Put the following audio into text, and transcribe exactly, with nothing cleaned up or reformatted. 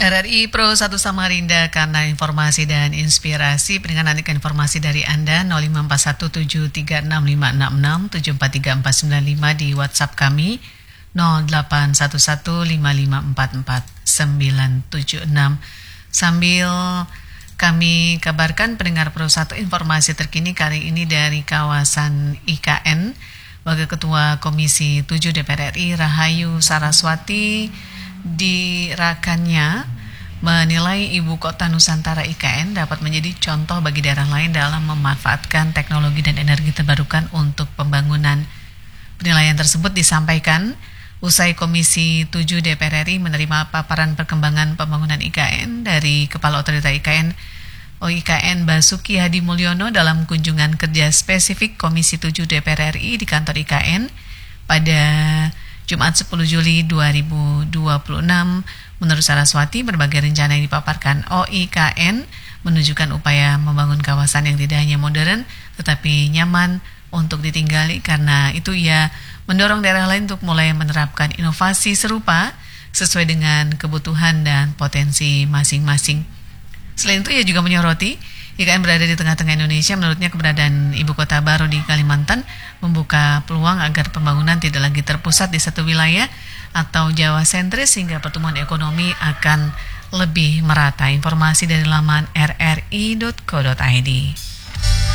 R R I Pro satu Samarinda, karena informasi dan inspirasi. Pendengar, nantikan informasi dari Anda nol lima empat satu tujuh tiga enam lima enam enam tujuh empat tiga empat sembilan lima di WhatsApp kami nol delapan satu satu lima lima empat empat sembilan tujuh enam. Sambil kami kabarkan pendengar Pro satu informasi terkini kali ini dari kawasan I K N. Wakil Ketua Komisi tujuh D P R R I Rahayu Saraswati dirakannya menilai Ibu Kota Nusantara I K N dapat menjadi contoh bagi daerah lain dalam memanfaatkan teknologi dan energi terbarukan untuk pembangunan. Penilaian tersebut disampaikan usai Komisi tujuh D P R R I menerima paparan perkembangan pembangunan I K N dari Kepala Otorita I K N O I K N Basuki Hadi Mulyono dalam kunjungan kerja spesifik Komisi tujuh D P R R I di kantor I K N pada Jumat sepuluh Juli dua ribu dua puluh enam. Menurut Saraswati, berbagai rencana yang dipaparkan O I K N menunjukkan upaya membangun kawasan yang tidak hanya modern tetapi nyaman untuk ditinggali. Karena itu ia mendorong daerah lain untuk mulai menerapkan inovasi serupa sesuai dengan kebutuhan dan potensi masing-masing. Selain itu, ia juga menyoroti I K N berada di tengah-tengah Indonesia. Menurutnya, keberadaan ibu kota baru di Kalimantan membuka peluang agar pembangunan tidak lagi terpusat di satu wilayah atau Jawa sentris, sehingga pertumbuhan ekonomi akan lebih merata. Informasi dari laman r r i dot co dot i d.